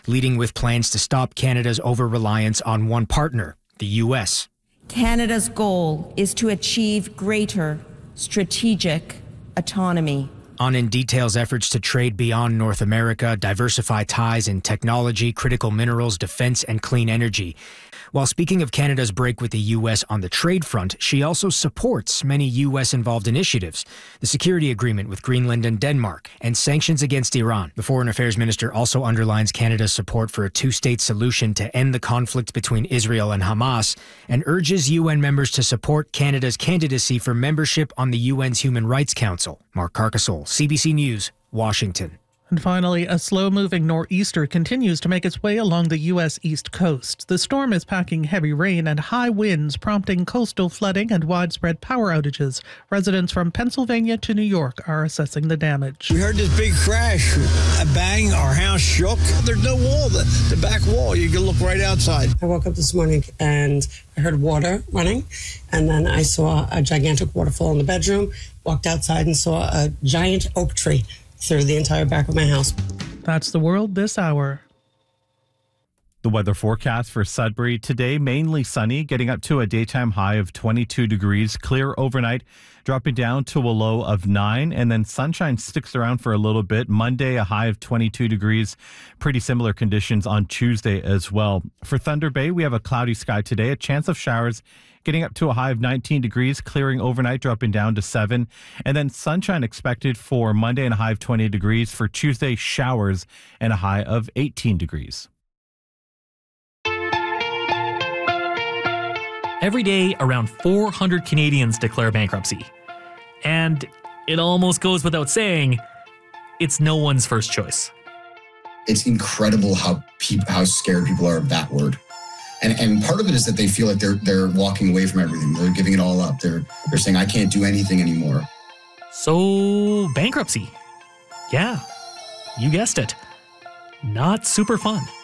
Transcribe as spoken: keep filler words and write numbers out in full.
leading with plans to stop Canada's over-reliance on one partner, the U S. Canada's goal is to achieve greater strategic autonomy. Anand details efforts to trade beyond North America, diversify ties in technology, critical minerals, defense, and clean energy. While speaking of Canada's break with the U S on the trade front, she also supports many U S-involved initiatives, the security agreement with Greenland and Denmark, and sanctions against Iran. The Foreign Affairs Minister also underlines Canada's support for a two-state solution to end the conflict between Israel and Hamas, and urges U N members to support Canada's candidacy for membership on the U N's Human Rights Council. Mark Carcassol, C B C News, Washington. And finally, a slow-moving nor'easter continues to make its way along the U S East Coast. The storm is packing heavy rain and high winds, prompting coastal flooding and widespread power outages. Residents from Pennsylvania to New York are assessing the damage. We heard this big crash, a bang, our house shook. There's no wall, the, the back wall. You can look right outside. I woke up this morning and I heard water running, and then I saw a gigantic waterfall in the bedroom, walked outside and saw a giant oak tree through the entire back of my house. That's the world this hour. The weather forecast for Sudbury today, mainly sunny, getting up to a daytime high of twenty-two degrees, clear overnight, dropping down to a low of nine, and then sunshine sticks around for a little bit. Monday, a high of twenty-two degrees, pretty similar conditions on Tuesday as well. For Thunder Bay, we have a cloudy sky today, a chance of showers, getting up to a high of nineteen degrees, clearing overnight, dropping down to seven. And then sunshine expected for Monday and a high of twenty degrees. For Tuesday, showers and a high of eighteen degrees. Every day, around four hundred Canadians declare bankruptcy. And it almost goes without saying, it's no one's first choice. It's incredible how peop- how scared people are of that word. And and part of it is that they feel like they're they're walking away from everything. They're giving it all up. They're they're saying, I can't do anything anymore. So, bankruptcy. Yeah, you guessed it. Not super fun.